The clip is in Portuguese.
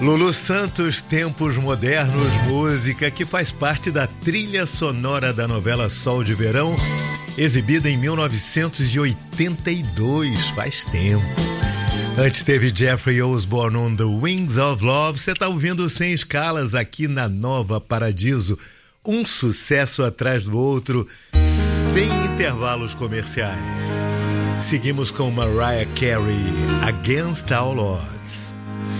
Lulu Santos, Tempos Modernos, música que faz parte da trilha sonora da novela Sol de Verão, exibida em 1982, faz tempo. Antes teve Jeffrey Osborne on the Wings of Love. Você está ouvindo Sem Escalas aqui na Nova Paradiso. Um sucesso atrás do outro, sem intervalos comerciais. Seguimos com Mariah Carey, Against All Odds.